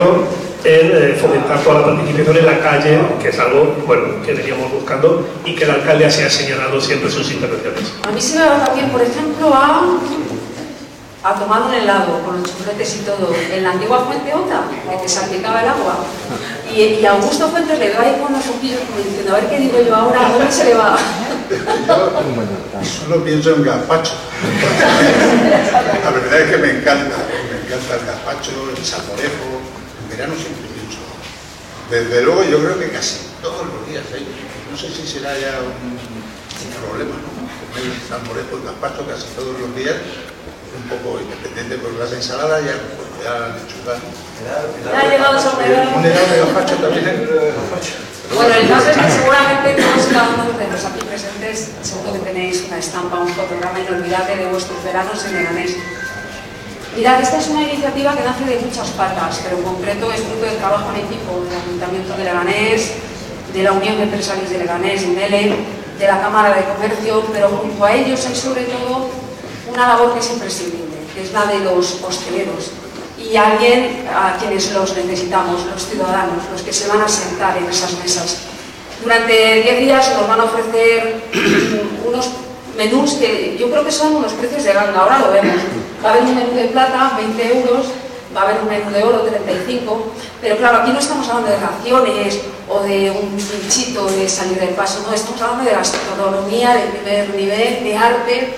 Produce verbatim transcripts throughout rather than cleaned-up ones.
el eh, fomentar toda la participación en la calle, que es algo bueno que veníamos buscando y que el alcalde así ha señalado siempre en sus intervenciones. A mí se me va también, por ejemplo, a, a tomar un helado con los chufletes y todo en la antigua Fuente Onda, que te salpicaba el agua. Y, y a Augusto Fuentes le veo ahí con los ojillos como diciendo, a ver qué digo yo ahora, ¿a dónde se le va? Yo solo pienso en gazpacho. La verdad es que me encanta, me encanta el gazpacho, el salmorejo. En verano siempre pienso. Desde luego yo creo que casi todos los días hay. No sé si será ya un, un problema, ¿no? Comer el salmorejo, el gazpacho casi todos los días, un poco independiente, porque las ensaladas ya, pues, ya la lechuga. Ha llegado sobre un helado de gazpacho también. Bueno, el caso es que seguramente todos cada uno de los aquí presentes seguro que tenéis una estampa, un fotograma inolvidable de vuestros veranos en Leganés. Mirad, esta es una iniciativa que nace de muchas patas, pero en concreto es fruto del trabajo en equipo del Ayuntamiento de Leganés, de la Unión de Empresarios de Leganés, UNELE, de la Cámara de Comercio, pero junto a ellos hay sobre todo una labor que es imprescindible, que es la de los hosteleros. Y alguien a quienes los necesitamos, los ciudadanos, los que se van a sentar en esas mesas. Durante diez días nos van a ofrecer unos menús que yo creo que son unos precios de ganga, ahora lo vemos. Va a haber un menú de plata, veinte euros, va a haber un menú de oro, treinta y cinco, pero claro, aquí no estamos hablando de raciones o de un pinchito de salir del paso, no, estamos hablando de gastronomía de primer nivel, de arte.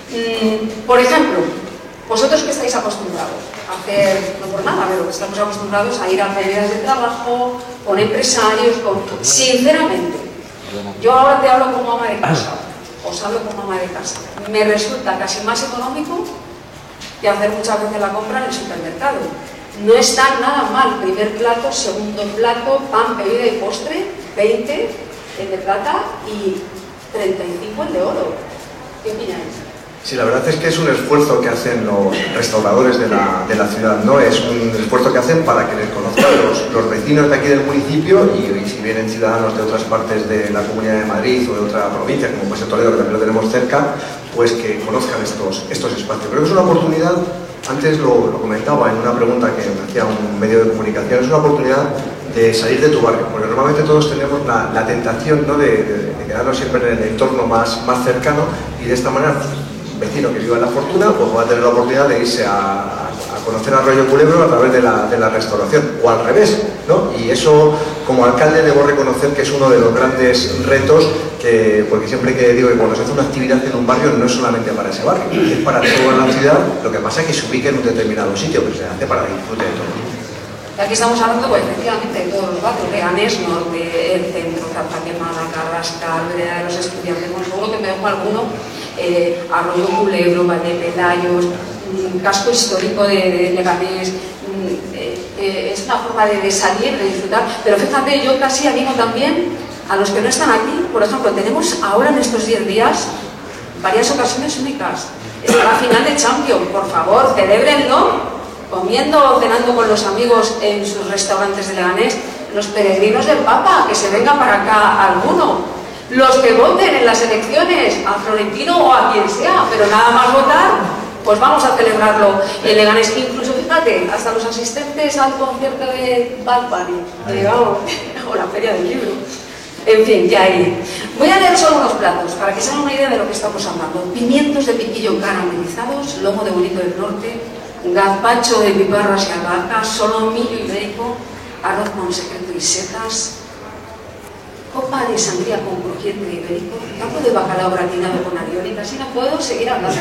Mm, por ejemplo, vosotros que estáis acostumbrados a hacer, no por nada, pero que estamos acostumbrados a ir a ferias de trabajo, con empresarios, con... Sinceramente, yo ahora te hablo como ama de casa, os hablo como ama de casa, me resulta casi más económico que hacer muchas veces la compra en el supermercado. No está nada mal, primer plato, segundo plato, pan, bebida y postre, veinte el de plata y treinta y cinco el de oro. ¿Qué opináis? Sí, la verdad es que es un esfuerzo que hacen los restauradores de la, de la ciudad, ¿no? Es un esfuerzo que hacen para que les conozcan los, los vecinos de aquí del municipio y, y si vienen ciudadanos de otras partes de la Comunidad de Madrid o de otra provincia, como puede ser Toledo, que también lo tenemos cerca, pues que conozcan estos, estos espacios. Creo que es una oportunidad, antes lo, lo comentaba en una pregunta que me hacía un medio de comunicación, es una oportunidad de salir de tu barrio, porque normalmente todos tenemos la, la tentación, ¿no? de, de, de quedarnos siempre en el entorno más, más cercano y de esta manera vecino que viva en la fortuna pues va a tener la oportunidad de irse a, a conocer Arroyo Culebro a través de la, de la restauración o al revés, ¿no? Y eso como alcalde debo reconocer que es uno de los grandes retos que, porque siempre que digo que cuando se hace una actividad en un barrio no es solamente para ese barrio, es para toda la ciudad, lo que pasa es que se ubique en un determinado sitio, pero se hace para el disfrute de todo. Aquí estamos hablando, pues, efectivamente, de todos los barrios, Leganés, Norte, el centro, Cartagena, Carrascal, Vereda de los Estudiantes, bueno, seguro que me dejo alguno, eh, Arroyo Culebro, Valle Pelayos, mm, casco histórico de, de Leganés, mm, eh, eh, es una forma de, de salir, de disfrutar, pero fíjate, yo casi animo también a los que no están aquí. Por ejemplo, tenemos ahora en estos diez días varias ocasiones únicas. Está la final de Champions, por favor, celébrenlo. Comiendo o cenando con los amigos en sus restaurantes de Leganés, los peregrinos del Papa, que se venga para acá alguno, los que voten en las elecciones, a Florentino o a quien sea, pero nada más votar, pues vamos a celebrarlo en Leganés. Incluso, fíjate, hasta los asistentes al concierto de Bad Bunny, digamos, o la Feria del Libro. En fin, ya iré. Voy a leer solo unos platos, para que se hagan una idea de lo que estamos hablando. Pimientos de piquillo caramelizados, lomo de bonito del norte, gazpacho de piparras y albahacas, solomillo ibérico, arroz con secreto y setas, copa de sangría con crujiente ibérico, campo de bacalao gratinado con alioli, así no puedo seguir hablando.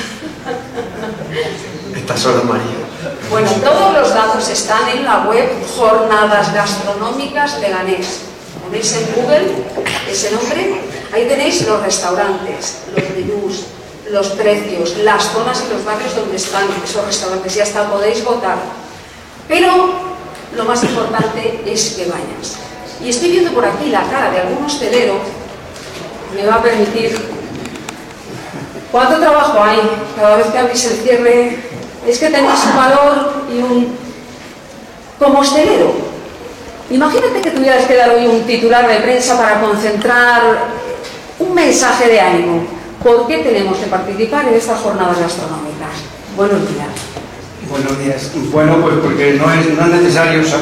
Estas son amarillas. Bueno, todos los datos están en la web Jornadas Gastronómicas Leganés. Ponéis en Google ese nombre, ahí tenéis los restaurantes, los menús, los precios, las zonas y los barrios donde están esos restaurantes y hasta podéis votar. Pero lo más importante es que vayas. Y estoy viendo por aquí la cara de algún hostelero, me va a permitir. ¿Cuánto trabajo hay cada vez que abrís el cierre? Es que tenéis un valor y un... Como hostelero, imagínate que tuvieras que dar hoy un titular de prensa para concentrar un mensaje de ánimo. ¿Por qué tenemos que participar en estas jornadas gastronómicas? Buenos días. Buenos días. Bueno, pues porque no es, no es necesario saber